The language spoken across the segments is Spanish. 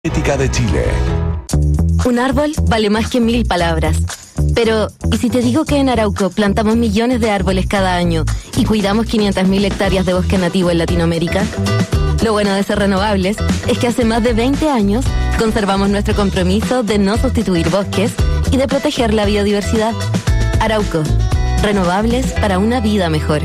Ética de Chile. Un árbol vale más que 1000 palabras. Pero, ¿y si te digo que en Arauco plantamos millones de árboles cada año y cuidamos 500.000 hectáreas de bosque nativo en Latinoamérica? Lo bueno de ser renovables es que hace más de 20 años conservamos nuestro compromiso de no sustituir bosques y de proteger la biodiversidad. Arauco, renovables para una vida mejor.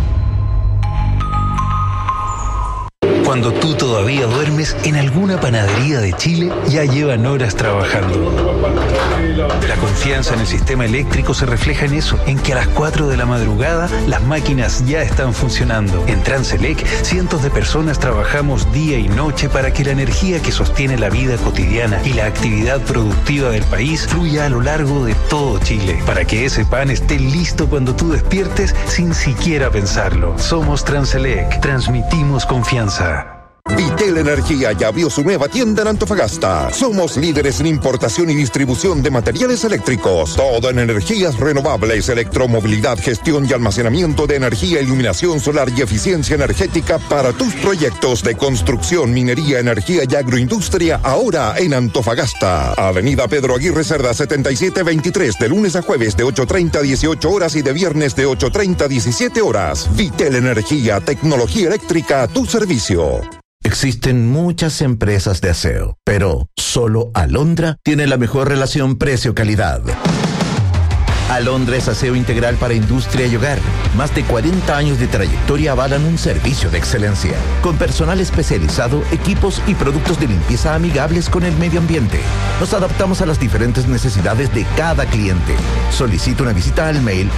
Cuando tú todavía duermes, en alguna panadería de Chile ya llevan horas trabajando. La confianza en el sistema eléctrico se refleja en eso, en que a las 4 de la madrugada las máquinas ya están funcionando. En Transelec, cientos de personas trabajamos día y noche para que la energía que sostiene la vida cotidiana y la actividad productiva del país fluya a lo largo de todo Chile, para que ese pan esté listo cuando tú despiertes sin siquiera pensarlo. Somos Transelec, transmitimos confianza. Vitel Energía ya abrió su nueva tienda en Antofagasta. Somos líderes en importación y distribución de materiales eléctricos. Todo en energías renovables, electromovilidad, gestión y almacenamiento de energía, iluminación solar y eficiencia energética para tus proyectos de construcción, minería, energía y agroindustria, ahora en Antofagasta. Avenida Pedro Aguirre Cerda 7723, de lunes a jueves de 8:30 a 18 horas y de viernes de 8:30 a 17 horas. Vitel Energía, tecnología eléctrica a tu servicio. Existen muchas empresas de aseo, pero solo Alondra tiene la mejor relación precio-calidad. Alondra es aseo integral para industria y hogar. Más de 40 años de trayectoria avalan un servicio de excelencia, con personal especializado, equipos y productos de limpieza amigables con el medio ambiente. Nos adaptamos a las diferentes necesidades de cada cliente. Solicita una visita al mail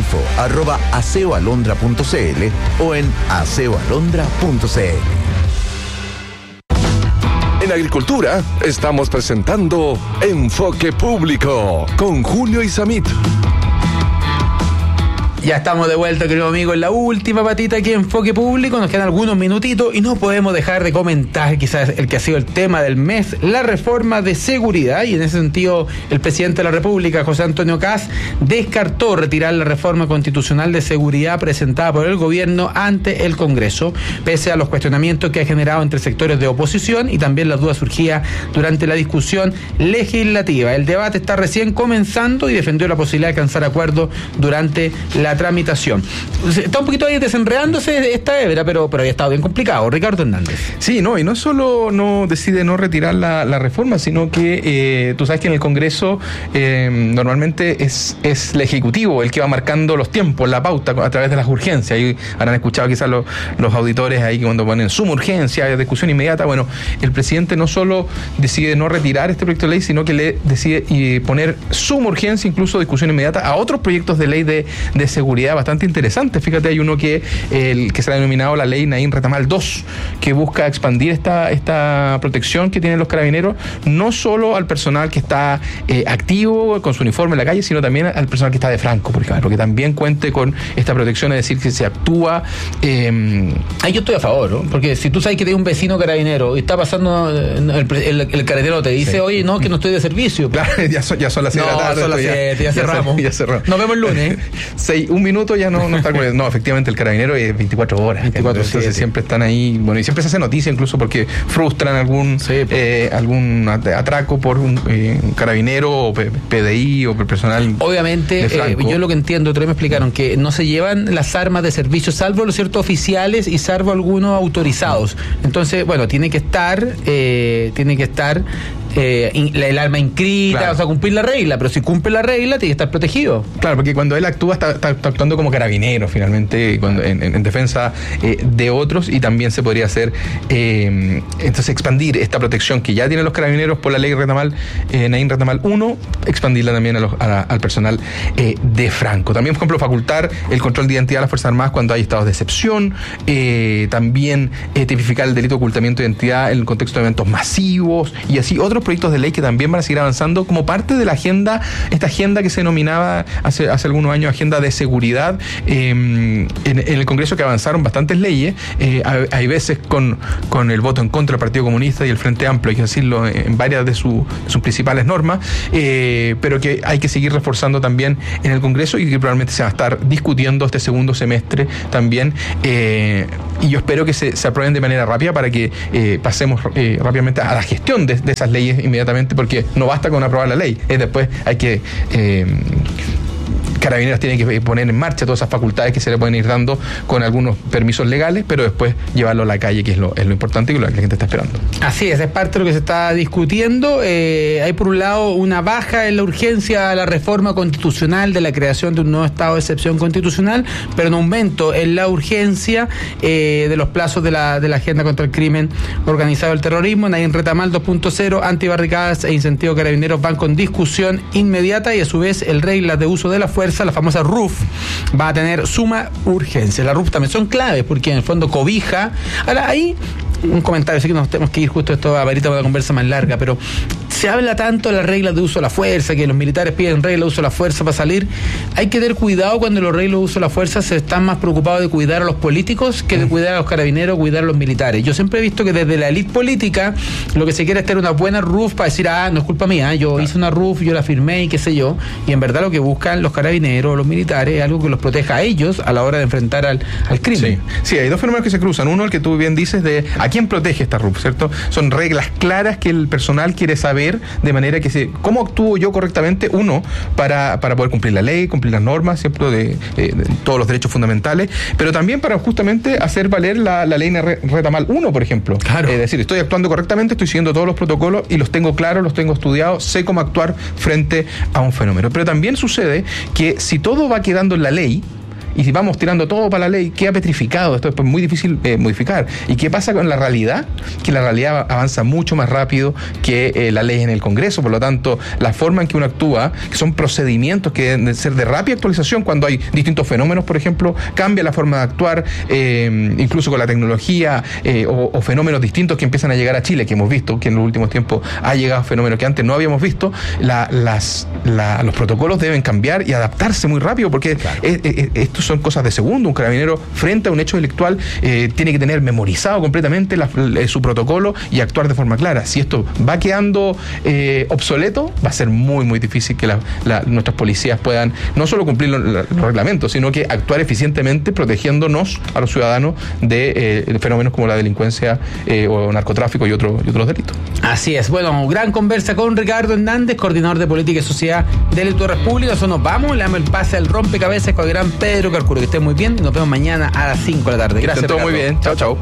info@aseoalondra.cl o en aseoalondra.cl. En Agricultura estamos presentando Enfoque Público con Julio Isamit. Ya estamos de vuelta, querido amigo, en la última patita aquí en Enfoque Público. Nos quedan algunos minutitos y no podemos dejar de comentar quizás el que ha sido el tema del mes, la reforma de seguridad. Y en ese sentido, el presidente de la República, José Antonio Kast, descartó retirar la reforma constitucional de seguridad presentada por el gobierno ante el Congreso, pese a los cuestionamientos que ha generado entre sectores de oposición y también las dudas surgidas durante la discusión legislativa. El debate está recién comenzando y defendió la posibilidad de alcanzar acuerdos durante la tramitación. Está un poquito ahí desenredándose esta hebra, pero había estado bien complicado. Ricardo Hernández. Sí, no, y no solo no decide no retirar la reforma, sino que tú sabes que en el Congreso normalmente es el Ejecutivo el que va marcando los tiempos, la pauta a través de las urgencias. Y habrán escuchado quizás los auditores ahí cuando ponen suma urgencia, discusión inmediata. Bueno, el presidente no solo decide no retirar este proyecto de ley, sino que le decide poner suma urgencia, incluso discusión inmediata, a otros proyectos de ley de seguridad bastante interesante. Fíjate, hay uno que se ha denominado la ley Naín Retamal 2, que busca expandir esta protección que tienen los carabineros, no solo al personal que está activo con su uniforme en la calle, sino también al personal que está de franco, por ejemplo, que también cuente con esta protección, es decir, que se actúa. Ahí yo estoy a favor, ¿no? Porque si tú sabes que tienes un vecino carabinero y está pasando el carabinero te dice, sí, oye, no, que no estoy de servicio. Claro, ya son las 6 de la tarde. Son las 7, ya cerramos. Ya cerramos. Nos vemos el lunes. Un minuto ya no está con él. No, efectivamente, el carabinero es 24 horas. 24/7. Entonces siempre están ahí, bueno, y siempre se hace noticia incluso porque frustran algún atraco por un carabinero o PDI o personal. Obviamente, yo lo que entiendo, otros me explicaron que no se llevan las armas de servicio, salvo los ciertos oficiales y salvo algunos autorizados. Entonces, bueno, tiene que estar el arma inscrita, claro. O sea, cumplir la regla, pero si cumple la regla tiene que estar protegido. Claro, porque cuando él actúa está actuando como carabinero finalmente, en defensa de otros, y también se podría hacer entonces expandir esta protección que ya tienen los carabineros por la ley Retamal, Naín Retamal 1, expandirla también al personal de franco. También, por ejemplo, facultar el control de identidad a las Fuerzas Armadas cuando hay estados de excepción, también tipificar el delito de ocultamiento de identidad en el contexto de eventos masivos y así otros proyectos de ley que también van a seguir avanzando como parte de la agenda, esta agenda que se denominaba hace algunos años agenda de seguridad, en el Congreso, que avanzaron bastantes leyes, hay veces con el voto en contra del Partido Comunista y el Frente Amplio, hay que decirlo, en varias de sus principales normas, pero que hay que seguir reforzando también en el Congreso y que probablemente se va a estar discutiendo este segundo semestre también, y yo espero que se aprueben de manera rápida para que pasemos rápidamente a la gestión de esas leyes inmediatamente, porque no basta con aprobar la ley, después hay que Carabineros tiene que poner en marcha todas esas facultades que se le pueden ir dando con algunos permisos legales, pero después llevarlo a la calle, que es lo importante y lo que la gente está esperando. Así es parte de lo que se está discutiendo. Hay por un lado una baja en la urgencia a la reforma constitucional de la creación de un nuevo estado de excepción constitucional, pero un aumento en la urgencia de los plazos de la agenda contra el crimen organizado, el terrorismo. Nain Retamal 2.0, antibarricadas e incentivo Carabineros van con discusión inmediata, y a su vez el reglas de uso de la fuerza, la famosa RUF, va a tener suma urgencia. Las RUF también son claves porque en el fondo cobija. Ahora, ahí un comentario, sé que nos tenemos que ir justo esto ahorita para una conversa más larga, pero se habla tanto de las reglas de uso de la fuerza, que los militares piden reglas de uso de la fuerza para salir. Hay que tener cuidado cuando los reglas de uso de la fuerza se están más preocupados de cuidar a los políticos que de cuidar a los carabineros, cuidar a los militares. Yo siempre he visto que desde la élite política lo que se quiere es tener una buena RUF para decir, no es culpa mía, yo hice una RUF, yo la firmé y qué sé yo, y en verdad lo que buscan los carabineros, los militares, es algo que los proteja a ellos a la hora de enfrentar al crimen. Sí, hay dos fenómenos que se cruzan. Uno, el que tú bien dices, de a quién protege esta RUF, ¿cierto? Son reglas claras que el personal quiere saber, de manera que cómo actúo yo correctamente, uno, para poder cumplir la ley, cumplir las normas, ¿cierto? De todos los derechos fundamentales, pero también para justamente hacer valer la ley Retamal 1, por ejemplo. Claro. Es decir, estoy actuando correctamente, estoy siguiendo todos los protocolos y los tengo claros, los tengo estudiados, sé cómo actuar frente a un fenómeno. Pero también sucede que si todo va quedando en la ley, y si vamos tirando todo para la ley, queda petrificado, esto es muy difícil modificar. ¿Y qué pasa con la realidad? Que la realidad avanza mucho más rápido que la ley en el Congreso, por lo tanto, la forma en que uno actúa, que son procedimientos que deben ser de rápida actualización cuando hay distintos fenómenos, por ejemplo, cambia la forma de actuar, incluso con la tecnología o fenómenos distintos que empiezan a llegar a Chile, que hemos visto que en los últimos tiempos ha llegado fenómenos que antes no habíamos visto. Los protocolos deben cambiar y adaptarse muy rápido, porque estos son cosas de segundo. Un carabinero frente a un hecho delictual tiene que tener memorizado completamente su protocolo y actuar de forma clara. Si esto va quedando obsoleto, va a ser muy muy difícil que nuestras policías puedan no solo cumplir los reglamentos, sino que actuar eficientemente protegiéndonos a los ciudadanos de fenómenos como la delincuencia o narcotráfico y otros delitos. Así es. Bueno, gran conversa con Ricardo Hernández, coordinador de Política y Sociedad de Electo República. Nosotros nos vamos, le damos el pase al rompecabezas con el gran Pedro Carcuro. Que estén muy bien y nos vemos mañana a las 5 de la tarde. Gracias. Todo muy bien. Chao, chao.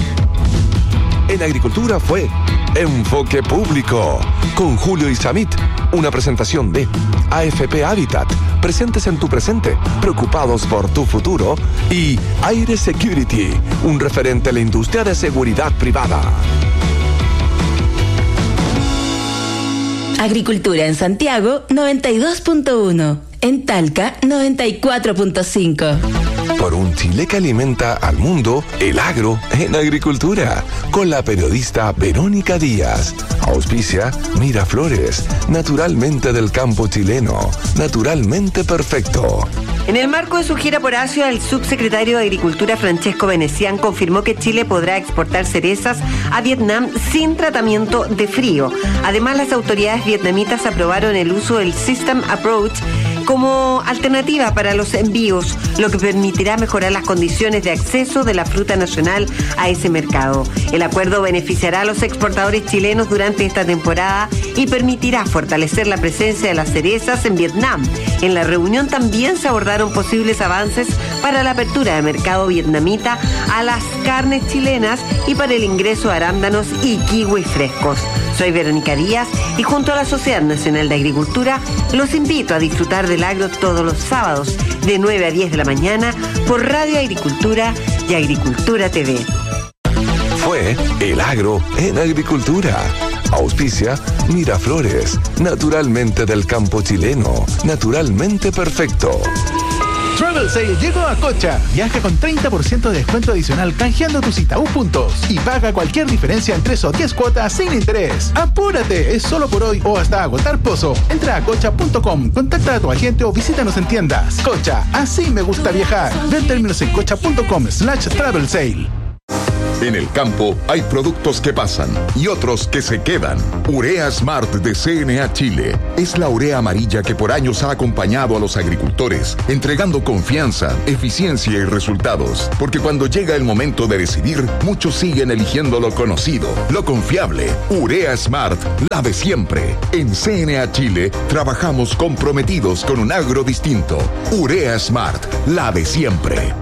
En Agricultura fue Enfoque Público con Julio Isamit, una presentación de AFP Habitat, presentes en tu presente, preocupados por tu futuro, y Aire Security, un referente a la industria de seguridad privada. Agricultura en Santiago 92.1, en Talca 94.5. Por un Chile que alimenta al mundo, el agro en agricultura, con la periodista Verónica Díaz. Auspicia Miraflores, naturalmente del campo chileno, naturalmente perfecto. En el marco de su gira por Asia, el subsecretario de Agricultura Francesco Venecián confirmó que Chile podrá exportar cerezas a Vietnam sin tratamiento de frío. Además, las autoridades vietnamitas aprobaron el uso del System Approach como alternativa para los envíos, lo que permitirá mejorar las condiciones de acceso de la fruta nacional a ese mercado. El acuerdo beneficiará a los exportadores chilenos durante esta temporada y permitirá fortalecer la presencia de las cerezas en Vietnam. En la reunión también se abordaron posibles avances para la apertura de mercado vietnamita a las carnes chilenas y para el ingreso de arándanos y kiwis frescos. Soy Verónica Díaz y junto a la Sociedad Nacional de Agricultura los invito a disfrutar del agro todos los sábados de 9 a 10 de la mañana por Radio Agricultura y Agricultura TV. Fue El Agro en Agricultura. Auspicia Miraflores, naturalmente del campo chileno, naturalmente perfecto. Travel Sale llegó a Cocha. Viaja con 30% de descuento adicional canjeando tus Itaú puntos y paga cualquier diferencia en 3 o 10 cuotas sin interés. ¡Apúrate! Es solo por hoy o hasta agotar pozo. Entra a cocha.com, contacta a tu agente o visítanos en tiendas. Cocha, así me gusta viajar. Ver términos en cocha.com/travel sale. En el campo hay productos que pasan y otros que se quedan. Urea Smart de CNA Chile es la urea amarilla que por años ha acompañado a los agricultores, entregando confianza, eficiencia y resultados. Porque cuando llega el momento de decidir, muchos siguen eligiendo lo conocido, lo confiable. Urea Smart, la de siempre. En CNA Chile trabajamos comprometidos con un agro distinto. Urea Smart, la de siempre.